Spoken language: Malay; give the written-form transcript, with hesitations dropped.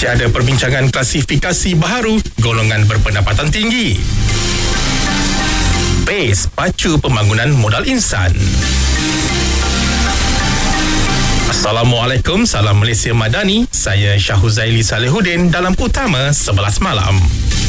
Tiada perbincangan klasifikasi baharu golongan berpendapatan tinggi. PACE pacu pembangunan modal insan. Assalamualaikum, salam Malaysia Madani. Saya Syah Huzaili Salihuddin dalam Utama 11 Malam.